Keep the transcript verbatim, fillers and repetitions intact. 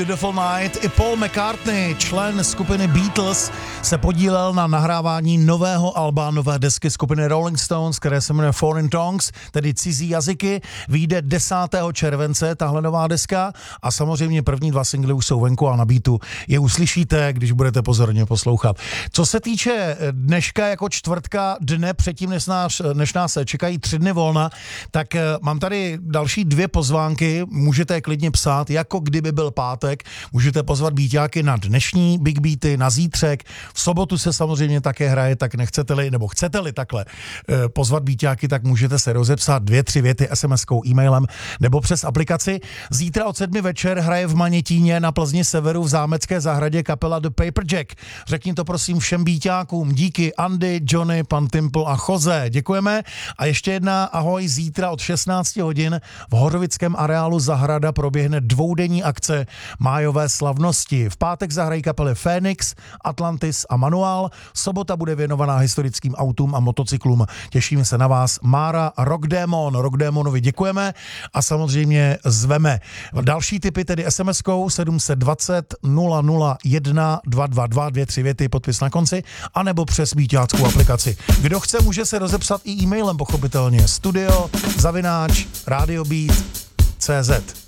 Beautiful Night. I Paul McCartney, člen skupiny Beatles, se podílel na nahrávání nového alba, nové desky skupiny Rolling Stones, které se jmenuje Foreign Tongues, tedy cizí jazyky. Vyjde desátého července tahle nová deska a samozřejmě první dva singly už jsou venku a na beatu je uslyšíte, když budete pozorně poslouchat. Co se týče dneška jako čtvrtka, dne předtím, než nás, než nás čekají tři dny volna, tak mám tady další dvě pozvánky, můžete je klidně psát, jako kdyby byl pátek. Můžete pozvat beatáky na dnešní Big Beaty, na zítřek. V sobotu se samozřejmě také hraje, tak nechcete-li, nebo chcete-li takhle eh, pozvat beatáky, tak můžete se rozepsat dvě, tři věty es em eskou, e-mailem nebo přes aplikaci. Zítra od sedmi večer hraje v Manětíně na Plzni Severu v Zámecké zahradě kapela The Paper Jack. Řekni to prosím všem beatákům. Díky Andy, Johnny, pan Timple a Jose. Děkujeme. A ještě jedna ahoj, zítra od šestnácti hodin v Horovickém areálu Zahrada proběhne dvoudenní akce májové slavnosti. V pátek zahrají kapely Phoenix, Atlantis a Manual. Sobota bude věnovaná historickým autům a motocyklům. Těšíme se na vás. Mára, Rock Demon. Rock Demonovi děkujeme a samozřejmě zveme. Další tipy tedy es em eskou sedm set dvacet nula nula jedna dva dva dva, dvě, tři věty, podpis na konci, anebo přes beatáckou aplikaci. Kdo chce, může se rozepsat i e-mailem pochopitelně. Studio zavináč radiobeat tečka cé zet.